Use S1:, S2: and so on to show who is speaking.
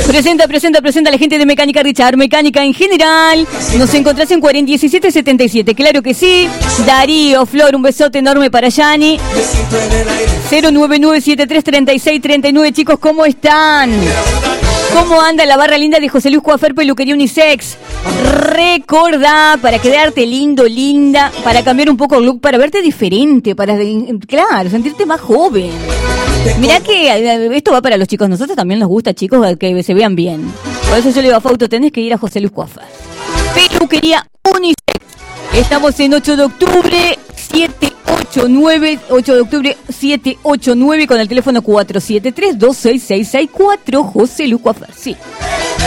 S1: Presenta a la gente de Mecánica Richard, Mecánica en general. Nos encontrás en 1777, claro que sí. Darío, Flor, un besote enorme para Yani. 099733639, chicos, ¿cómo están? ¿Cómo anda la barra linda de José Luis Coafer, peluquería unisex? Recordá, para quedarte lindo, linda, para cambiar un poco el look, para verte diferente, para, claro, sentirte más joven. Mirá que esto va para los chicos, nosotros también nos gusta, chicos, que se vean bien. Por eso yo le digo a Fausto, tenés que ir a José Luis Coafer. Peluquería unisex. Estamos en 8 de octubre, 8 de octubre 789 con el teléfono 473-26664, José Luis Coafer, sí.